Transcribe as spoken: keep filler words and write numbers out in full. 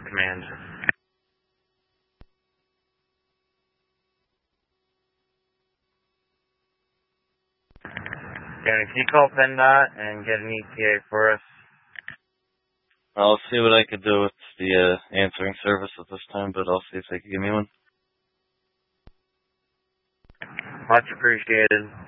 command. Can you call PennDOT and get an E T A for us? I'll see what I could do with the uh, answering service at this time, but I'll see if they can give me one. Much appreciated.